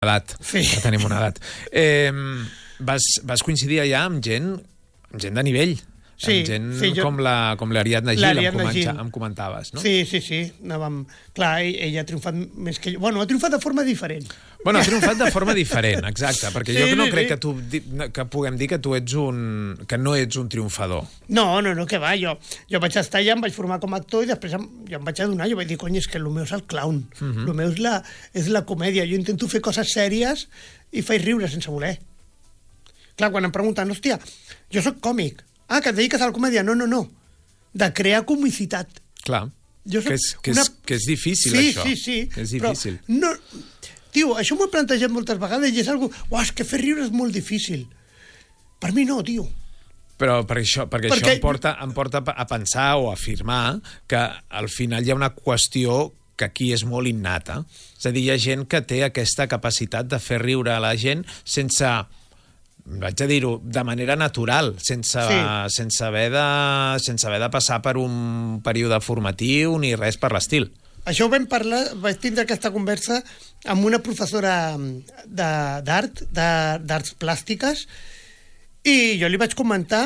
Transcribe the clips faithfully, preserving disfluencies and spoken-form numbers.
edat. Sí. Ja tenim una edat. Eh, vas, vas coincidir allà amb gent, amb gent de nivell. Sí, amb gent sí, jo... com la com l'Ariadna Gil, l'Ariadna em, Gil. em comentaves, no? Sí, sí, sí. Anàvem... Clar, ella ha triomfat més que jo. Bueno, ha triomfat de forma diferent. Bueno, ha triomfat de forma diferent, exacte, perquè Sí, jo no sí, crec sí. que, tu, que puguem dir que tu ets un... que no ets un triomfador. No, no, no, que va, jo, jo vaig estar allà, em vaig formar com a actor i després em, jo em vaig adonar, jo vaig dir, cony, és que el meu és el clown, uh -huh. el meu és la, és la comèdia, jo intento fer coses sèries i faig riure sense voler. Clar, quan em pregunten, hòstia, jo sóc còmic, ah, que et dediques a la comèdia, no, no, no, de crear comicitat. Clar, Jo soc que, és, que, una... és, que és difícil, sí, això. Sí, sí, que és sí, difícil. no, tio, això m'ho he plantejat moltes vegades i és algo, uah, és que fer riure és molt difícil. Per mi no, tio. Però per això, perquè, perquè això em porta, em porta a pensar o a afirmar que al final hi ha una qüestió que aquí és molt innata. És a dir, hi ha gent que té aquesta capacitat de fer riure a la gent sense, vaig a dir-ho, de manera natural, sense, Sí. sense, haver de, sense haver de passar per un període formatiu ni res per l'estil. Això ho vam parlar, vaig tindre aquesta conversa amb una professora de- d'art, de- d'arts plàstiques, i jo li vaig comentar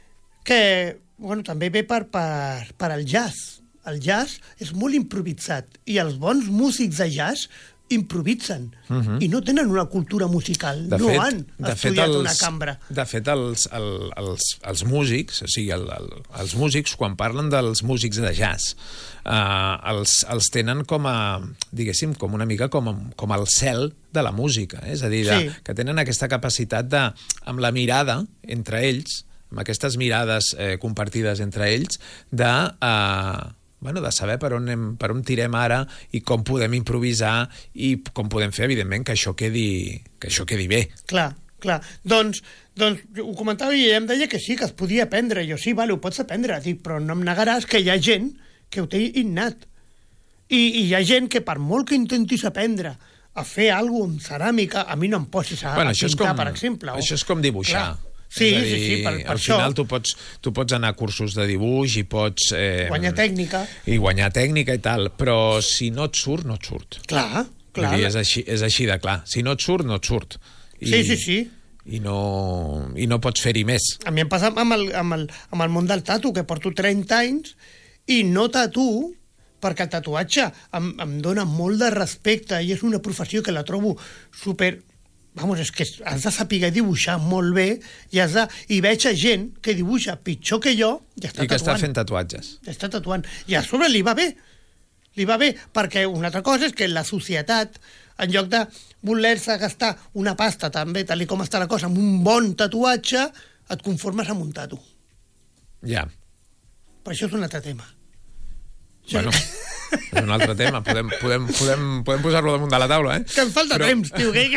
que, bueno, també ve per, per, per al jazz. El jazz és molt improvisat i els bons músics de jazz improvisen uh -huh. i no tenen una cultura musical, De no fet, han de estudiat fet, els, una cambra. De fet, els, el, els, els músics, o sigui, el, el, els músics, quan parlen dels músics de jazz, eh, els, els tenen com a, diguéssim, com una mica com, a, com el cel de la música, eh? És a dir, de, Sí. que tenen aquesta capacitat de, amb la mirada entre ells, amb aquestes mirades eh, compartides entre ells, de... Eh, bueno, de saber per on, anem, per on tirem ara i com podem improvisar i com podem fer, evidentment, que això quedi, que això quedi bé. Clar, clar. Doncs, doncs ho comentava i ella em deia que sí, que es podia aprendre. Jo sí, vale, ho pots aprendre, dic, però no em negaràs que hi ha gent que ho té innat. I, i hi ha gent que per molt que intentis aprendre a fer alguna cosa amb ceràmica, a mi no em posis a, Bueno, a això és pintar, com, per exemple. O... això és com dibuixar. Clar. Sí, és a dir, sí, sí, per, per al això... final tu pots, tu pots anar a cursos de dibuix i pots... Eh, Guanyar tècnica. I guanyar tècnica i tal, però si no et surt, no et surt. Clar, clar. Vull dir, és, així, és així de clar. Si no et surt, no et surt. I, Sí, sí, sí. I no, i no pots fer-hi més. A mi em passa amb el, amb, el, amb el món del tatu, que porto trenta anys i no tatuo perquè el tatuatge em, em dona molt de respecte i és una professió que la trobo super... Vamos, és que has de saber dibuixar molt bé i, has de... I veig a gent que dibuixa pitjor que jo i està I que tatuant. està fent tatuatges. Està tatuant. I a sobre li va bé. Li va bé, perquè una altra cosa és que la societat, en lloc de voler-se gastar una pasta també, tal com està la cosa, amb un bon tatuatge, et conformes amb un tatu. Ja. Però això és un altre tema. Bueno, és un altre tema. Podem, podem, podem, podem posar-lo damunt de la taula, eh? Que em falta Però... temps, tio. Que...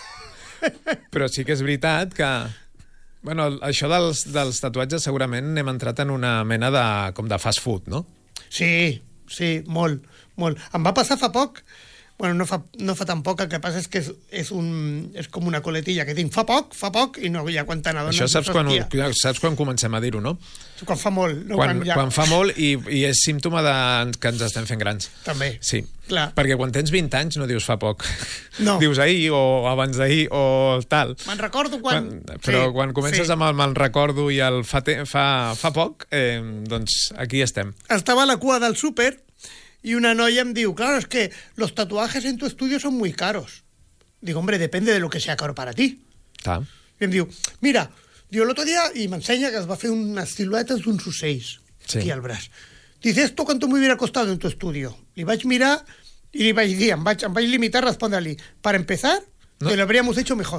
Però sí que és veritat que... Bueno, això dels, dels tatuatges segurament hem entrat en una mena de, com de fast food, no? Sí, sí, molt, molt. Em va passar fa poc, bueno, no fa, no fa tan poc, el que passa és que és, és, un, és com una coletilla que tinc. Fa poc, fa poc, i no hi ha quan te n'adones. Això saps quan, hòstia. saps quan comencem a dir-ho, no? Quan fa molt. No, Quan, quan, ja... quan fa molt i, i és símptoma de, que ens estem fent grans. També. Sí, clar. Perquè quan tens vint anys no dius fa poc. No. Dius ahir o abans d'ahir o tal. Me'n recordo quan... quan però sí, quan comences sí. amb el me'n recordo i el fa, te, fa, fa poc, eh, doncs aquí estem. Estava a la cua del súper y una noia em diu, claro, es que los tatuajes en tu estudio son muy caros. Digo, hombre, depende de lo que sea caro para ti. Clar. I em diu, mira, diu, l'altre dia, i m'ensenya que es va fer unes siluetes d'uns ocells Sí. aquí al braç. Dice, ¿esto cuánto me hubiera costado en tu estudio? Li vaig mirar i li vaig dir, em vaig, em vaig limitar a respondre-li, para empezar, No. te lo habríamos hecho mejor.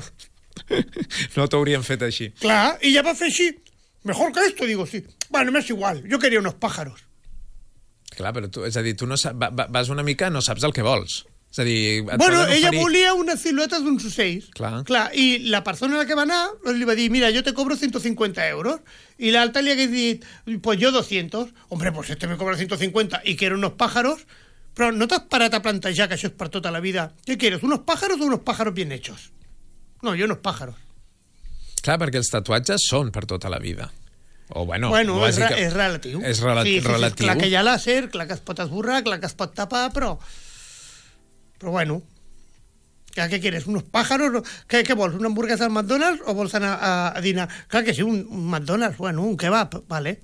No t'ho haurien fet així. Clar, i ja va fer així. Mejor que esto, digo, sí. Bueno, me es igual, yo quería unos pájaros. Clar, però tu, és a dir, tu no saps, va, vas una mica, no saps el que vols. És a dir, et Bueno, poden ella oferir... volia unes siluetes d'uns ocells. Clar. Clar. I la persona a la que va anar li va dir, mira, yo te cobro ciento cincuenta euros. Y la alta le hagués dit, pues yo doscientos. Hombre, pues este me cobra ciento cincuenta y quiero unos pájaros. Però no t'has parat a plantejar que això és per tota la vida. ¿Qué quieres, unos pájaros o unos pájaros bien hechos? No, yo unos pájaros. Clar, perquè els tatuatges són per tota la vida. O bueno, Bueno, és, bàsica... és relatiu. És rela sí, sí, sí, relatiu. Clar que hi ha làser, clar que es pot esborrar, clar que es pot tapar, però... Però bueno... què quieres? ¿Unos pájaros? ¿Qué, qué vols? ¿Una hamburguesa al McDonald's o vols anar a, a dinar? Clar que sí, un, un McDonald's, bueno, un kebab, vale.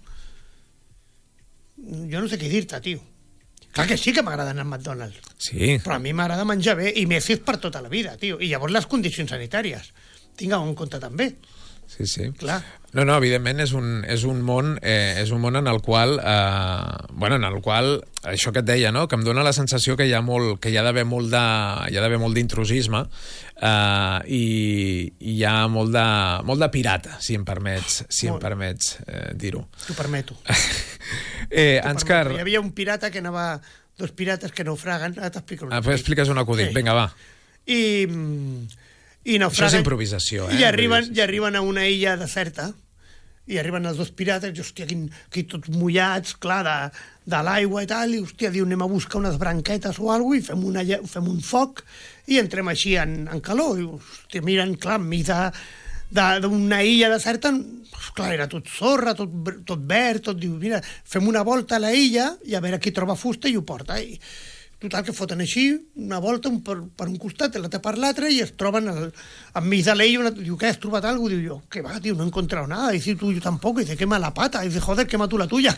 Jo no sé què dir-te, tio. Clar que sí que m'agrada anar al McDonald's. Sí. Però a mi m'agrada menjar bé, i més si és per tota la vida, tio. I llavors les condicions sanitàries. Tingueu en compte també. Sí, sí. Clar. No, no, evidentment és un, és un món eh, és un món en el qual eh, bueno, en el qual, això que et deia, no? Que em dóna la sensació que hi ha molt, que hi ha d'haver molt de, hi ha d'haver molt d'intrusisme eh, i, i hi ha molt de, molt de pirata, si em permets, si em permets eh, dir-ho. T'ho permeto. eh, Ansgar... Hi havia un pirata que anava... Dos pirates que naufraguen... Ara t'explico un acudit. Ah, expliques un acudit, sí. Vinga, va. I... I naufraguen, això és improvisació, eh? I arriben, i arriben a una illa deserta, i arriben els dos pirates, i hòstia, aquí, aquí tots mullats, clar, de, de l'aigua i tal, i hòstia, diu, anem a buscar unes branquetes o alguna cosa, i fem, una, fem un foc, i entrem així en, en calor, i hòstia, miren, clar, enmig d'una illa deserta, clar, era tot sorra, tot, tot verd, tot, diu, mira, fem una volta a la illa, i a veure qui troba fusta i ho porta, i total, que foten així, una volta un per, per un costat, l'altre per l'altre, i es troben al, enmig de l'ell, diu, què, has trobat alguna cosa? Diu jo, què va, tio, no he encontrado nada. I dice, tu, yo tampoco. Y dice, quema la pata. Y dice, joder, quema tú la tuya.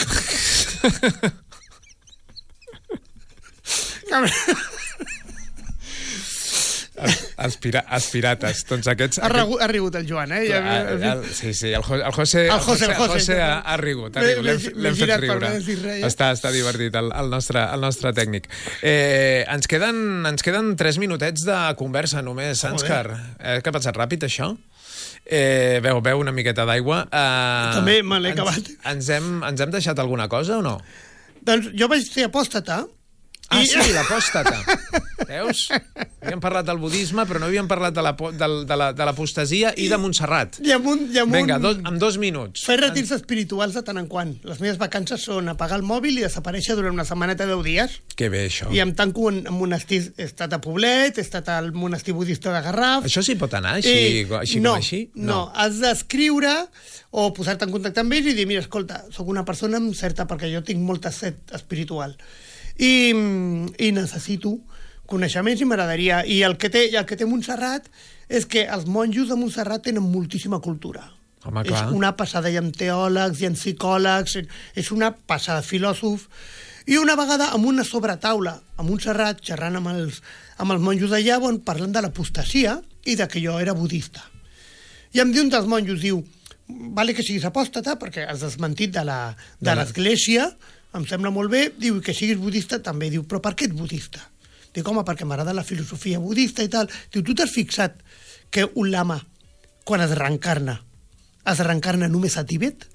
Els, els, pira, els pirates, doncs aquests... Ha, aquest... ha rigut el Joan, eh? Ja, el, el, sí, sí, el, el José, el José, el José, el José ha, ha rigut, ha rigut. L'hem fet riure. Res, està, està divertit el, el, nostre, el nostre tècnic. Eh, ens, queden, ens queden tres minutets de conversa només, Ansgar. Eh, que ha passat ràpid, això? Eh, veu, veu una miqueta d'aigua. Eh, També me l'he acabat. Ens, ens, hem, ens hem deixat alguna cosa o no? Doncs jo vaig ser apòstata. Ah, I... sí, l'apòstata. Veus? Havíem parlat del budisme, però no havíem parlat de l'apostasia la, i de Montserrat. I amb un... I amb Vinga, un... dos, amb dos minuts. Fer retirs espirituals de tant en quant. Les meves vacances són apagar el mòbil i desaparèixer durant una setmaneta de deu dies. Que bé, això. I em tanco en, en monestir. He estat a Poblet, he estat al monestir budista de Garraf. Això sí pot anar, així, I... així no, com així? No, no, has d'escriure o posar-te en contacte amb ells i dir, mira, escolta, sóc una persona amb certa, perquè jo tinc molta set espiritual. I, i necessito coneixements i m'agradaria. I el que, té, el que té Montserrat és que els monjos de Montserrat tenen moltíssima cultura. Home, clar. És una passada, hi ha teòlegs, hi ha psicòlegs, és una passada, filòsof. I una vegada amb una sobretaula a Montserrat, xerrant amb els, amb els monjos d'allà, on parlen de l'apostasia i de que jo era budista. I em diu un dels monjos, diu, vale que siguis apòstata, perquè has desmentit de l'església, em sembla molt bé, diu, que siguis budista també, diu, però per què ets budista? Dic, home, perquè m'agrada la filosofia budista i tal. Diu, tu t'has fixat que un lama, quan es reencarna, es reencarna només a Tibet?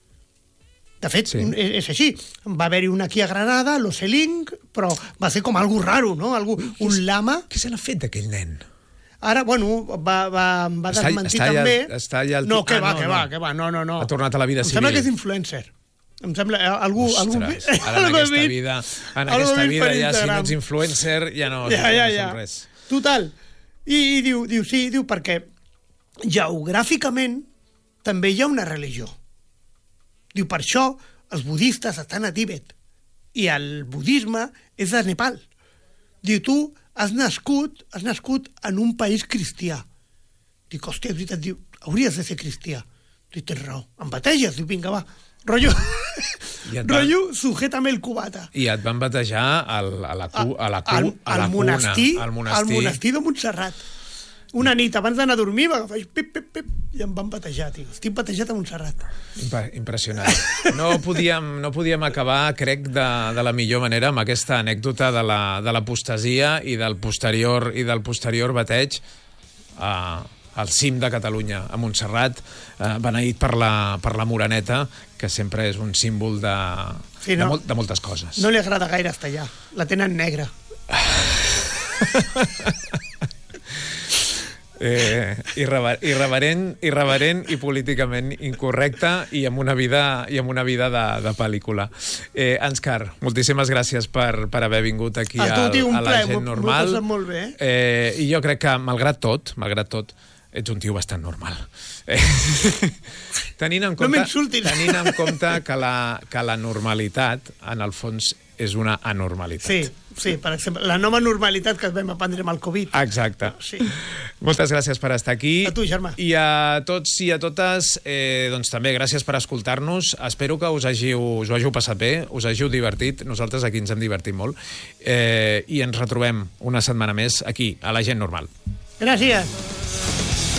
De fet, sí. és, és així. Va haver-hi una aquí a Granada, l'Oceling, però va ser com algo raro, no? Algo, un lama... Què se n'ha fet d'aquell nen? Ara, bueno, va, va, va desmentir està, està també... Ja, està ja el... No, que ah, va, no, que no. va, que va, no, no, no. Ha tornat a la vida em civil. Em sembla que és influencer. Em sembla, algú... Ostres, algú, ara en aquesta vida, en aquesta vida ja, si no ets influencer, ja no, ja, ja, ja. no res. Total. I, i diu, diu, sí, diu, perquè geogràficament també hi ha una religió. Diu, per això els budistes estan a Tibet i el budisme és de Nepal. Diu, tu has nascut, has nascut en un país cristià. Dic, hòstia, és veritat, diu, hauries de ser cristià. Diu, tens raó, em bateges? Diu, vinga, va. Rollo, van... rollo, sujétame el cubata. I et van batejar al, a la, cu, a la, cu, al, a la al monestir, cuna, al monestir. Al monestir de Montserrat. Una nit abans d'anar a dormir va agafar pip, pip, pip, i em van batejar, tio. Estic batejat a Montserrat. Impressionant. No podíem, no podíem acabar, crec, de, de la millor manera amb aquesta anècdota de l'apostasia i del posterior i del posterior bateig a, al cim de Catalunya, a Montserrat, eh, beneït per la, per la Moreneta, que sempre és un símbol de, sí, no, de, mol, de moltes coses. No li agrada gaire estar allà. La tenen negra. Eh, irrever, irreverent, irreverent i políticament incorrecte i amb una vida, i amb una vida de, de pel·lícula. Eh, Ansgar, moltíssimes gràcies per, per haver vingut aquí a, tu, tio, a la ple, gent normal. Molt bé. Eh, I jo crec que, malgrat tot, malgrat tot, ets un tio bastant normal. Eh, tenint en compte, no m'insultis. tenint en compte que la, que la normalitat, en el fons, és una anormalitat. Sí, sí, per exemple, la nova normalitat que vam aprendre amb el Covid. Exacte. Sí. Moltes gràcies per estar aquí. A tu, germà. I a tots i a totes, eh, doncs també gràcies per escoltar-nos. Espero que us, hàgiu, us ho hàgiu passat bé, us hàgiu divertit. Nosaltres aquí ens hem divertit molt. Eh, I ens retrobem una setmana més aquí, a La Gent Normal. Gràcies.